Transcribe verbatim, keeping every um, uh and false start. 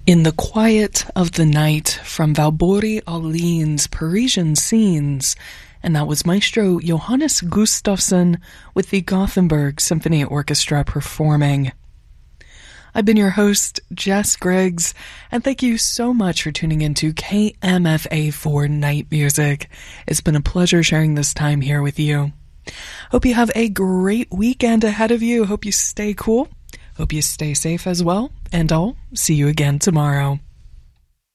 In the Quiet of the Night from Valborg Alin's Parisian Scenes, and that was Maestro Johannes Gustafsson with the Gothenburg Symphony Orchestra performing. I've been your host, Jess Griggs, and thank you so much for tuning into K M F A for Night Music. It's been a pleasure sharing this time here with you. Hope you have a great weekend ahead of you. Hope you stay cool. Hope you stay safe as well, and I'll see you again tomorrow.